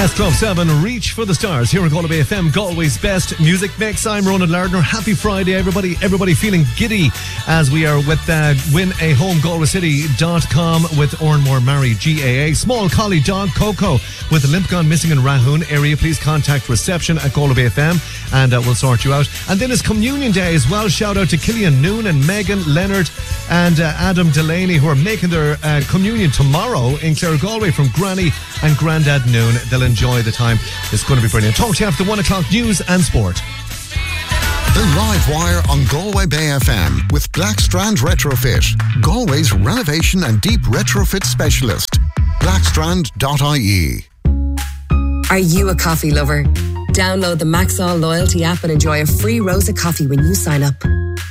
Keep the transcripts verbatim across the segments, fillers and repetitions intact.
S Club seven, Reach for the Stars. Here on Galway F M, Galway's best music mix. I'm Ronan Lardner. Happy Friday, everybody. Everybody feeling giddy as we are with uh, win a home galway city dot com with Oranmore Mary G A A. Small collie dog Coco with limp gone missing in Rahoon area. Please contact reception at Galway F M and uh, we'll sort you out. And then it's Communion Day as well. Shout out to Killian Noon and Megan Leonard and uh, Adam Delaney, who are making their uh, communion tomorrow in Clare Galway from Granny and Grandad Noon. They'll enjoy the time. It's going to be brilliant. Talk to you after one o'clock news and sport. The Live Wire on Galway Bay F M with Blackstrand Retrofit, Galway's renovation and deep retrofit specialist. blackstrand dot I E. Are you a coffee lover? Download the Maxall loyalty app and enjoy a free rose of coffee when you sign up.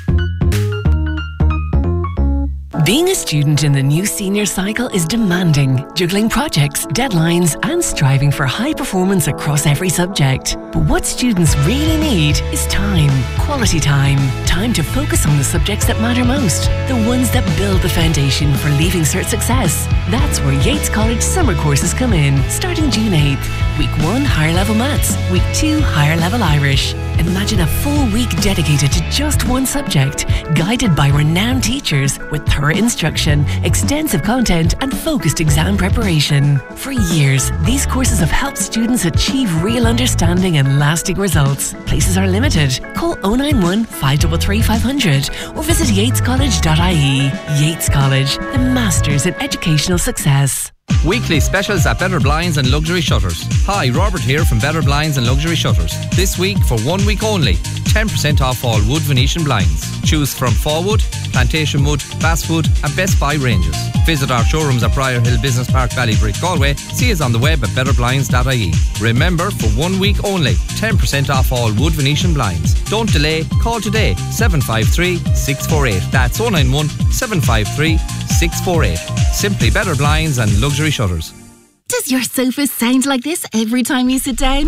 Being a student in the new senior cycle is demanding, juggling projects, deadlines, and striving for high performance across every subject. But what students really need is time, quality time, time to focus on the subjects that matter most, the ones that build the foundation for Leaving Cert success. That's where Yates College summer courses come in, starting June eighth. Week one, higher level maths. Week two, higher level Irish. Imagine a full week dedicated to just one subject, guided by renowned teachers with thorough instruction, extensive content and focused exam preparation. For years, these courses have helped students achieve real understanding and lasting results. Places are limited. Call oh nine one, five three three, five hundred or visit yates college dot I E. Yates College, the masters in educational success. Weekly specials at Better Blinds and Luxury Shutters. Hi, Robert here from Better Blinds and Luxury Shutters. This week, for one week only, ten percent off all wood Venetian blinds. Choose from Fallwood, Plantation Wood, Basswood and Best Buy ranges. Visit our showrooms at Briar Hill Business Park, Ballybrick, Galway. See us on the web at better blinds dot I E. Remember, for one week only, ten percent off all wood Venetian blinds. Don't delay, call today, seven five three, six four eight. That's oh nine one, seven five three, six four eight. Simply Better Blinds and Luxury Shutters. Does your sofa sound like this every time you sit down?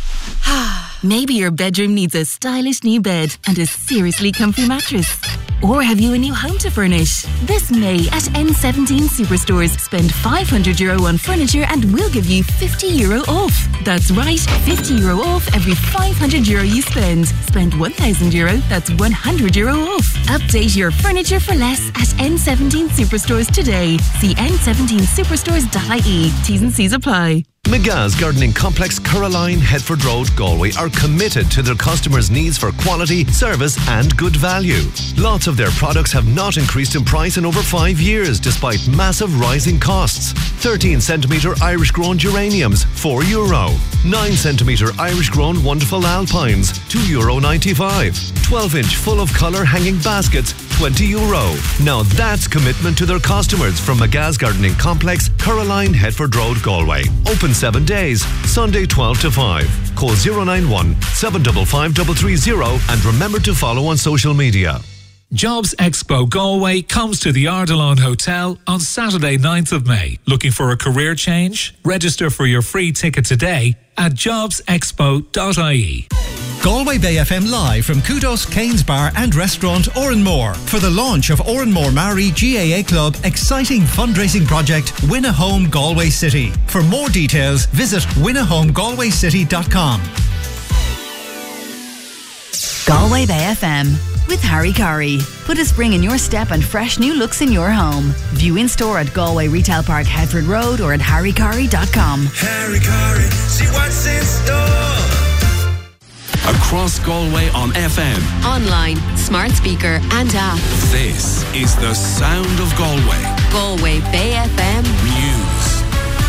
Maybe your bedroom needs a stylish new bed and a seriously comfy mattress. Or have you a new home to furnish? This May at N seventeen Superstores, spend five hundred euro on furniture and we'll give you fifty euro off. That's right, fifty euro off every five hundred euro you spend. Spend one thousand euro, that's one hundred euro off. Update your furniture for less at N seventeen Superstores today. See N seventeen superstores dot I E. T's and C's apply. McGa's Gardening Complex, Caroline, Headford Road, Galway are committed to their customers' needs for quality, service and good value. Lots of their products have not increased in price in over five years despite massive rising costs. thirteen centimetre Irish grown geraniums, four euro. nine centimetre Irish grown wonderful alpines, two euro ninety-five. twelve inch full of colour hanging baskets, twenty euro. Now that's commitment to their customers from McGa's Gardening Complex, Caroline, Headford Road, Galway. Open seven days, Sunday twelve to five. Call oh nine one, seven five five three three zero and remember to follow on social media. Jobs Expo Galway comes to the Ardalon Hotel on Saturday ninth of May. Looking for a career change? Register for your free ticket today at jobs expo dot I E. Galway Bay F M live from Kudos Canes Bar and Restaurant Oranmore for the launch of Oranmore Mary G A A Club exciting fundraising project Win a Home Galway City. For more details, visit win a home galway city dot com. Galway Bay F M with Harry Curry. Put a spring in your step and fresh new looks in your home. View in store at Galway Retail Park, Headford Road or at harry curry dot com. Harry Curry, see what's in store. Across Galway on F M, Online, smart speaker and app. This is the sound of Galway. Galway Bay F M News.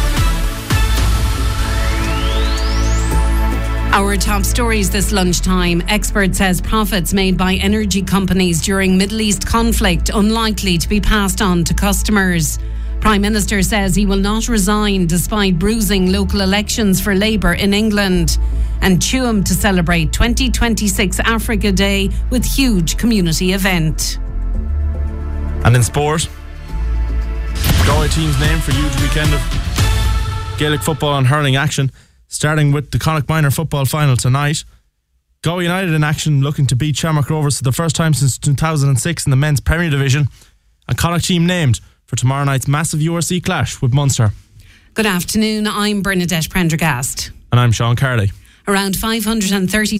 Our top stories this lunchtime. Expert says profits made by energy companies during Middle East conflict unlikely to be passed on to customers. Prime Minister says he will not resign despite bruising local elections for Labour in England. And Tuam to celebrate twenty twenty-six Africa Day with huge community event. And in sport, Galway team's name for huge weekend of Gaelic football and hurling action, starting with the Connacht Minor football final tonight. Galway United in action, looking to beat Shamrock Rovers for the first time since two thousand six in the men's Premier Division. And Connacht team named for tomorrow night's massive U R C clash with Munster. Good afternoon, I'm Bernadette Prendergast. And I'm Sean Carley. Around five hundred thirty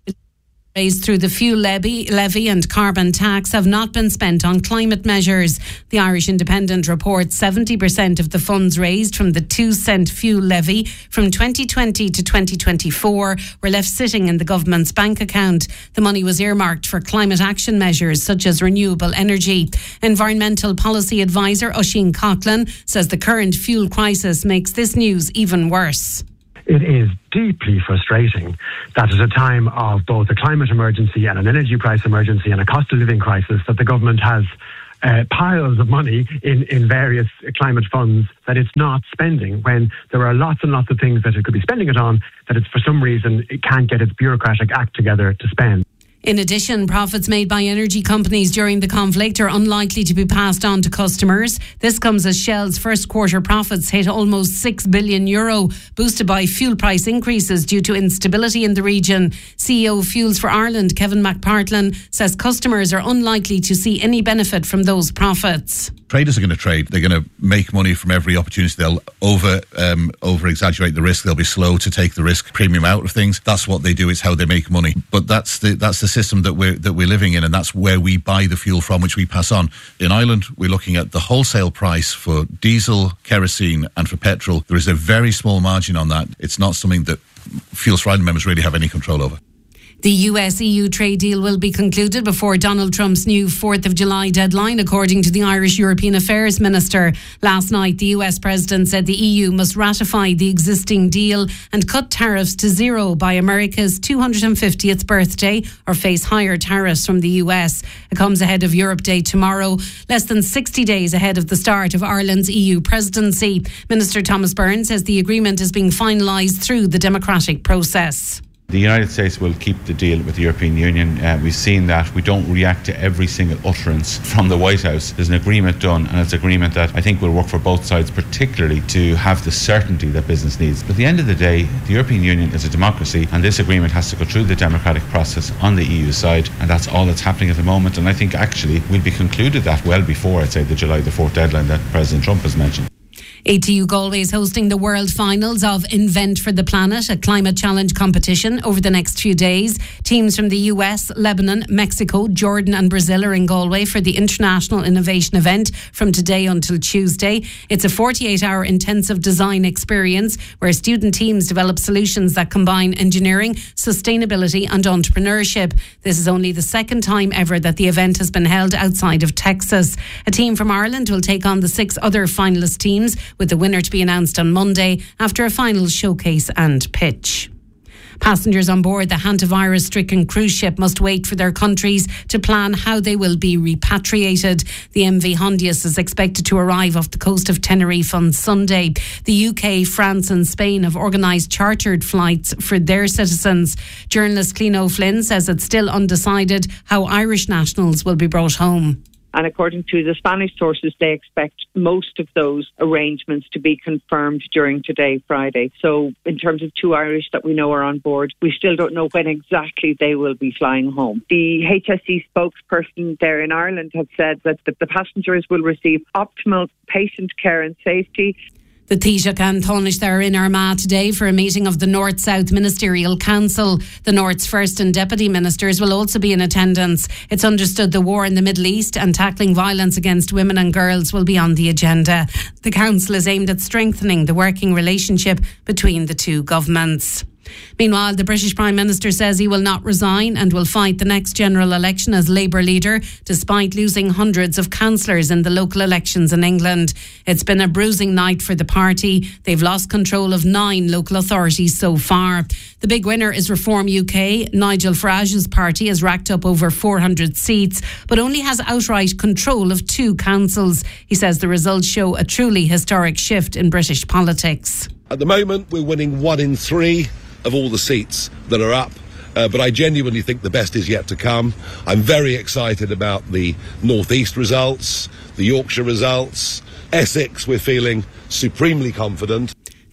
raised through the fuel levy, levy and carbon tax have not been spent on climate measures. The Irish Independent reports seventy percent of the funds raised from the two cent fuel levy from twenty twenty to twenty twenty-four were left sitting in the government's bank account. The money was earmarked for climate action measures such as renewable energy. Environmental Policy Advisor Oisin Coughlan says the current fuel crisis makes this news even worse. It is deeply frustrating that at a time of both a climate emergency and an energy price emergency and a cost of living crisis that the government has uh, piles of money in, in various climate funds that it's not spending, when there are lots and lots of things that it could be spending it on that it's for some reason it can't get its bureaucratic act together to spend. In addition, profits made by energy companies during the conflict are unlikely to be passed on to customers. This comes as Shell's first quarter profits hit almost six billion euro, boosted by fuel price increases due to instability in the region. C E O of Fuels for Ireland, Kevin McPartlin, says customers are unlikely to see any benefit from those profits. Traders are going to trade. They're going to make money from every opportunity. They'll over um, over exaggerate the risk. They'll be slow to take the risk premium out of things. That's what they do. It's how they make money. But that's the that's the system that we're that we're living in, and that's where we buy the fuel from, which we pass on. In Ireland, we're looking at the wholesale price for diesel, kerosene, and for petrol. There is a very small margin on that. It's not something that Fuels for Ireland members really have any control over. The U S E U trade deal will be concluded before Donald Trump's new fourth of July deadline, according to the Irish European Affairs Minister. Last night, the U S President said the E U must ratify the existing deal and cut tariffs to zero by America's two hundred fiftieth birthday or face higher tariffs from the U S. It comes ahead of Europe Day tomorrow, less than sixty days ahead of the start of Ireland's E U presidency. Minister Thomas Byrne says the agreement is being finalised through the democratic process. The United States will keep the deal with the European Union. Uh, we've seen that. We don't react to every single utterance from the White House. There's an agreement done, and it's an agreement that I think will work for both sides, particularly to have the certainty that business needs. But at the end of the day, the European Union is a democracy, and this agreement has to go through the democratic process on the E U side, and that's all that's happening at the moment. And I think actually we'll be concluded that well before, I'd say, the July the fourth deadline that President Trump has mentioned. A T U Galway is hosting the World Finals of Invent for the Planet, a climate challenge competition, over the next few days. Teams from the U S, Lebanon, Mexico, Jordan and Brazil are in Galway for the International Innovation Event from today until Tuesday. It's a forty-eight hour intensive design experience where student teams develop solutions that combine engineering, sustainability and entrepreneurship. This is only the second time ever that the event has been held outside of Texas. A team from Ireland will take on the six other finalist teams, with the winner to be announced on Monday after a final showcase and pitch. Passengers on board the hantavirus-stricken cruise ship must wait for their countries to plan how they will be repatriated. The M V Hondius is expected to arrive off the coast of Tenerife on Sunday. The U K, France and Spain have organised chartered flights for their citizens. Journalist Clean O'Flynn says it's still undecided how Irish nationals will be brought home. And according to the Spanish sources, they expect most of those arrangements to be confirmed during today, Friday. So in terms of two Irish that we know are on board, we still don't know when exactly they will be flying home. The H S E spokesperson there in Ireland have said that the, the passengers will receive optimal patient care and safety. The Taoiseach and Tánaiste are in Armagh today for a meeting of the North-South Ministerial Council. The North's First and Deputy Ministers will also be in attendance. It's understood the war in the Middle East and tackling violence against women and girls will be on the agenda. The Council is aimed at strengthening the working relationship between the two governments. Meanwhile, the British Prime Minister says he will not resign and will fight the next general election as Labour leader, despite losing hundreds of councillors in the local elections in England. It's been a bruising night for the party. They've lost control of nine local authorities so far. The big winner is Reform U K. Nigel Farage's party has racked up over four hundred seats, but only has outright control of two councils. He says the results show a truly historic shift in British politics. At the moment, we're winning one in three of all the seats that are up, uh, but I genuinely think the best is yet to come. I'm very excited about the North East results, the Yorkshire results. Essex, we're feeling supremely confident.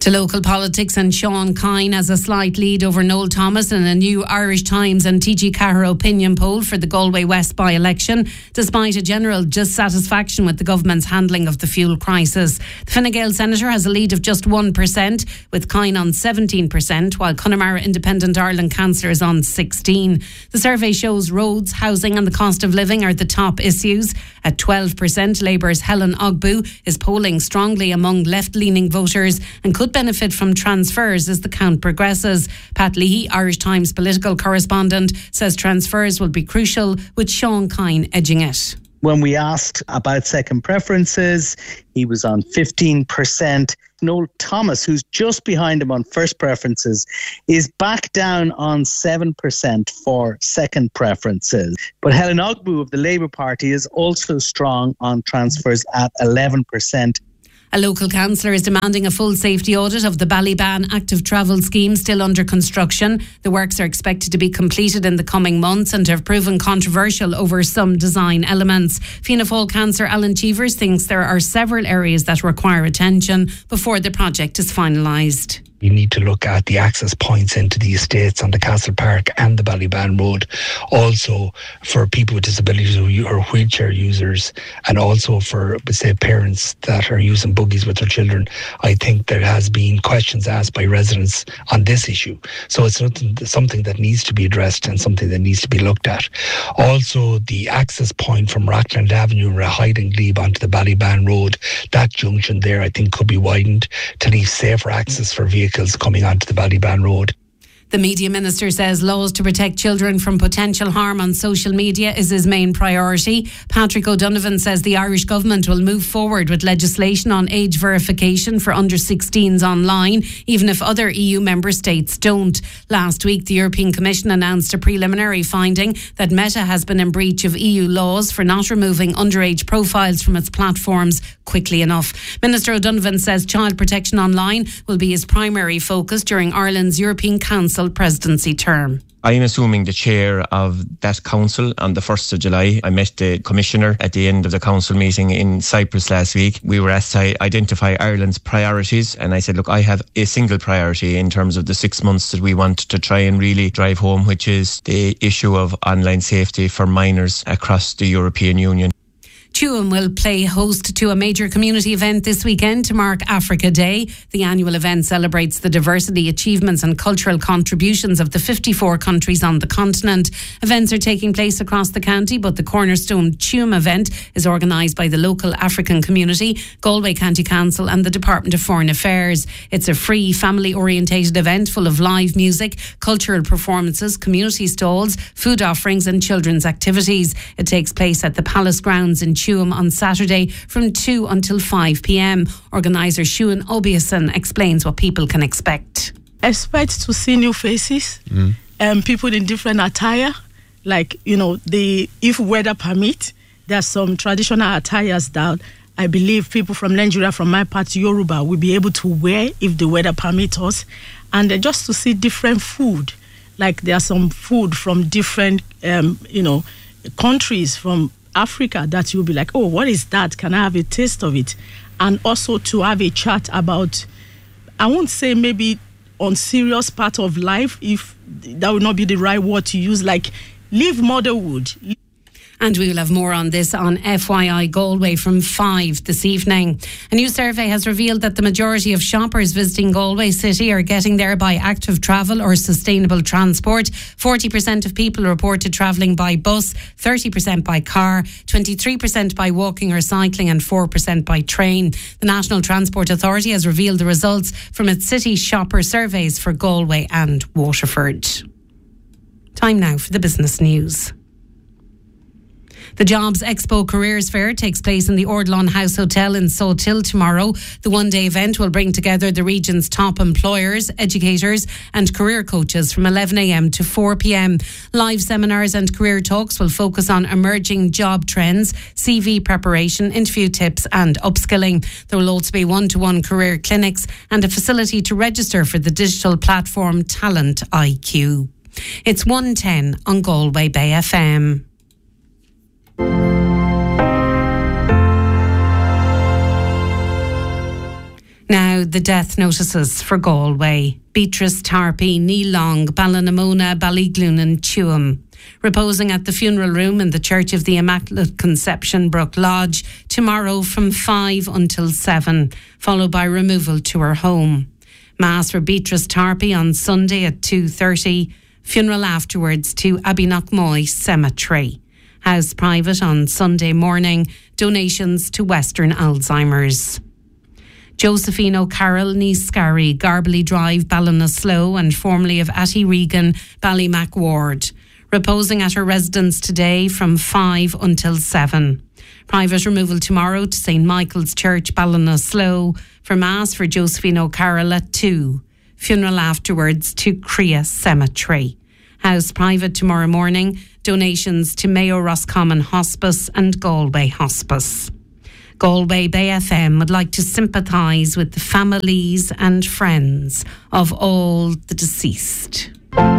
To local politics, and Sean Kine has a slight lead over Noel Thomas in a new Irish Times and T G Ceathair opinion poll for the Galway West by-election, despite a general dissatisfaction with the government's handling of the fuel crisis. The Fine Gael senator has a lead of just one percent, with Kine on seventeen percent, while Connemara Independent Ireland councillor is on sixteen percent. The survey shows roads, housing and the cost of living are the top issues. At twelve percent, Labour's Helen Ogbu is polling strongly among left-leaning voters and could benefit from transfers as the count progresses. Pat Leahy, Irish Times political correspondent, says transfers will be crucial, with Sean Kine edging it. When we asked about second preferences, he was on fifteen percent. Noel Thomas, who's just behind him on first preferences, is back down on seven percent for second preferences. But Helen Ogbu of the Labour Party is also strong on transfers at eleven percent. A local councillor is demanding a full safety audit of the Ballyban active travel scheme still under construction. The works are expected to be completed in the coming months and have proven controversial over some design elements. Fianna Fáil councillor Alan Cheevers thinks there are several areas that require attention before the project is finalised. You need to look at the access points into the estates on the Castle Park and the Ballyban Road. Also for people with disabilities or wheelchair users, and also for, say, parents that are using buggies with their children. I think there has been questions asked by residents on this issue. So it's something that needs to be addressed and something that needs to be looked at. Also, the access point from Rockland Avenue and Hiding Glebe onto the Ballyban Road, that junction there I think could be widened to leave safer access for vehicles coming onto the Ballyban Road. The Media Minister says laws to protect children from potential harm on social media is his main priority. Patrick O'Donovan says the Irish Government will move forward with legislation on age verification for under sixteens online, even if other E U member states don't. Last week, the European Commission announced a preliminary finding that Meta has been in breach of E U laws for not removing underage profiles from its platforms quickly enough. Minister O'Donovan says child protection online will be his primary focus during Ireland's European Council presidency term. I'm assuming the chair of that council on the first of July. I met the commissioner at the end of the council meeting in Cyprus last week. We were asked to identify Ireland's priorities, and I said, look, I have a single priority in terms of the six months that we want to try and really drive home, which is the issue of online safety for minors across the European Union. Tuam will play host to a major community event this weekend to mark Africa Day. The annual event celebrates the diversity, achievements and cultural contributions of the fifty-four countries on the continent. Events are taking place across the county, but the cornerstone Tuam event is organised by the local African community, Galway County Council and the Department of Foreign Affairs. It's a free, family-orientated event full of live music, cultural performances, community stalls, food offerings and children's activities. It takes place at the Palace Grounds in Tuam on Saturday from two until five p.m. Organiser Shuan Obiason explains what people can expect. Expect to see new faces, mm. um, people in different attire, like, you know, the if weather permit, there's some traditional attires that I believe people from Nigeria, from my part, Yoruba, will be able to wear if the weather permits us. And uh, just to see different food, like there's some food from different, um, you know, countries from Africa that you'll be like, oh, what is that? Can I have a taste of it? And also to have a chat about, I won't say maybe on serious part of life, if that would not be the right word to use, like live motherhood. And we will have more on this on F Y I Galway from five this evening. A new survey has revealed that the majority of shoppers visiting Galway City are getting there by active travel or sustainable transport. forty percent of people reported travelling by bus, thirty percent by car, twenty-three percent by walking or cycling and four percent by train. The National Transport Authority has revealed the results from its city shopper surveys for Galway and Waterford. Time now for the business news. The Jobs Expo Careers Fair takes place in the Ordlawn House Hotel in Sawtill tomorrow. The one-day event will bring together the region's top employers, educators and career coaches from eleven a.m. to four p.m. Live seminars and career talks will focus on emerging job trends, C V preparation, interview tips and upskilling. There will also be one-to-one career clinics and a facility to register for the digital platform Talent I Q. It's one ten on Galway Bay F M. Now, the death notices for Galway. Beatrice Tarpey, Neil Long, Ballinamona, Ballygloon and Tuam. Reposing at the funeral room in the Church of the Immaculate Conception, Brook Lodge, tomorrow from five until seven, followed by removal to her home. Mass for Beatrice Tarpey on Sunday at two thirty. Funeral afterwards to Abbeynockmoy Cemetery. House private on Sunday morning. Donations to Western Alzheimer's. Josephine O'Carroll, Neescarry, Garbally Drive, Ballinasloe and formerly of Atty Regan, Ballymac Ward. Reposing at her residence today from five until seven. Private removal tomorrow to Saint Michael's Church, Ballinasloe, for Mass for Josephine O'Carroll at two. Funeral afterwards to Crea Cemetery. House private tomorrow morning. Donations to Mayo Roscommon Hospice and Galway Hospice. Galway Bay F M would like to sympathise with the families and friends of all the deceased.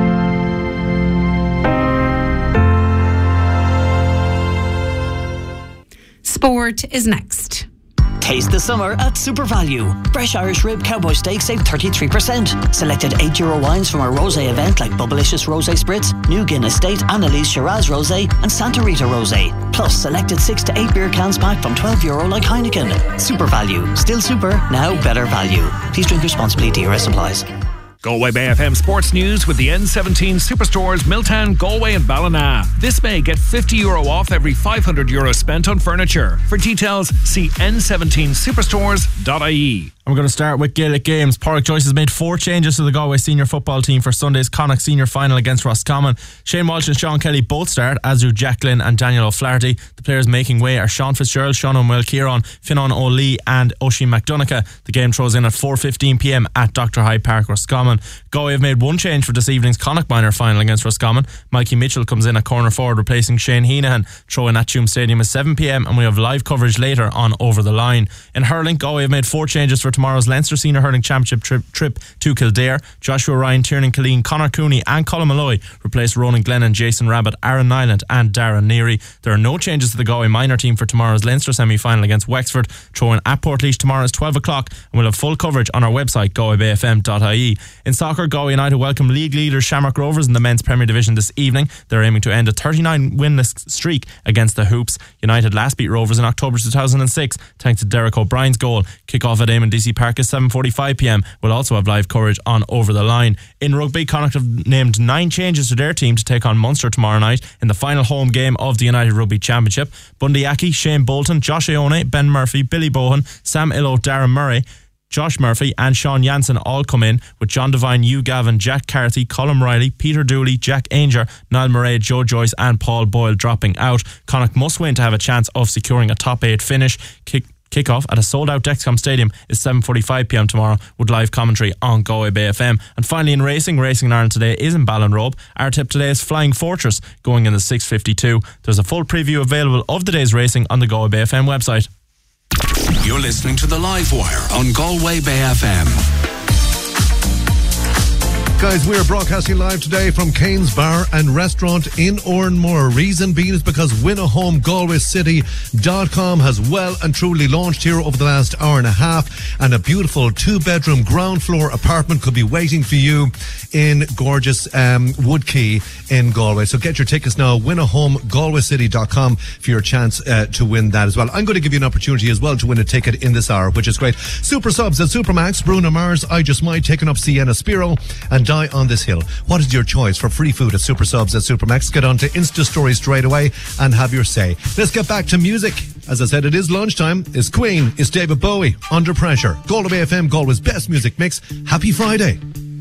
Sport is next. Taste the summer at Super Value. Fresh Irish Rib Cowboy Steak save thirty-three percent. Selected eight euro wines from our rosé event like Bubblicious Rosé Spritz, New Guinness State, Annalise Shiraz Rosé and Santa Rita Rosé. Plus selected six to eight beer cans pack from twelve euro like Heineken. Super Value. Still super, now better value. Please drink responsibly. D R S applies. Galway Bay F M Sports News with the N seventeen Superstores, Milltown, Galway and Ballina. This May, get fifty euro off every five hundred euro spent on furniture. For details, see n seventeen superstores dot I E. I'm going to start with Gaelic games. Pádraig Joyce has made four changes to the Galway senior football team for Sunday's Connacht senior final against Roscommon. Shane Walsh and Sean Kelly both start, as do Jack Lynn and Daniel O'Flaherty. The players making way are Sean Fitzgerald, Sean O'Mwell Kieran, Finan O'Lee and Oisin McDonagh. The game throws in at four fifteen p m at Doctor Hyde Park, Roscommon. Galway have made one change for this evening's Connacht minor final against Roscommon. Mikey Mitchell comes in at corner forward, replacing Shane Heenahan. Throw-in at Tuam Stadium is seven p m and we have live coverage later on Over the Line. In hurling, Galway have made four changes for tomorrow's Leinster Senior Hurling Championship trip, trip to Kildare. Joshua Ryan, Tiernan Killeen, Conor Cooney and Colin Malloy replace Ronan Glennon, Jason Rabbit, Aaron Nyland and Darren Neary. There are no changes to the Galway minor team for tomorrow's Leinster semi-final against Wexford. Throw-in at Portlaoise tomorrow is twelve o'clock and we'll have full coverage on our website galway bay f m dot I E. In soccer, Galway United welcome league leaders Shamrock Rovers in the men's Premier Division this evening. They're aiming to end a thirty-nine winless streak against the Hoops. United last beat Rovers in October two thousand six thanks to Derek O'Brien's goal. Kick-off at Eamon D C Park is seven forty-five p m. We'll also have live coverage on Over the Line. In rugby, Connacht have named nine changes to their team to take on Munster tomorrow night in the final home game of the United Rugby Championship. Bundy Aki, Shane Bolton, Josh Ione, Ben Murphy, Billy Bohan, Sam Illo, Darren Murray, Josh Murphy and Sean Jansen all come in, with John Devine, Hugh Gavin, Jack Carthy, Colin Riley, Peter Dooley, Jack Ainger, Niall Murray, Joe Joyce and Paul Boyle dropping out. Connacht must win to have a chance of securing a top eight finish. Kick Kick-off at a sold-out Dexcom Stadium is seven forty-five p m tomorrow with live commentary on Galway Bay F M. And finally in racing, Racing in Ireland today is in Ballinrobe. Our tip today is Flying Fortress going in the six fifty-two. There's a full preview available of the day's racing on the Galway Bay F M website. You're listening to The Live Wire on Galway Bay F M. Guys, we're broadcasting live today from Kane's Bar and Restaurant in Oranmore. Reason being is because win a home galway city dot com has well and truly launched here over the last hour and a half, and a beautiful two-bedroom ground floor apartment could be waiting for you in gorgeous um, Woodkey in Galway. So get your tickets now, win a home galway city dot com for your chance uh, to win that as well. I'm going to give you an opportunity as well to win a ticket in this hour, which is great. Super Subs at Supermax, Bruno Mars, I Just Might, taking up Sienna Spiro and Die on This Hill. What is your choice for free food at Super Subs at Supermax? Get on to Insta Story straight away and have your say. Let's get back to music. As I said, it is lunchtime. It's Queen. It's David Bowie. Under Pressure. Galway Bay F M, Galway's best music mix. Happy Friday.